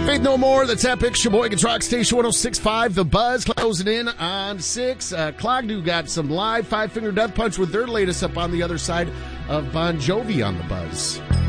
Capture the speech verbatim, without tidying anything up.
Faith No More, that's epic. Sheboygan's Rock Station one oh six point five. The Buzz closing in on six. Uh, Clogdu got some live Five Finger Death Punch with their latest up on the other side of Bon Jovi on The Buzz.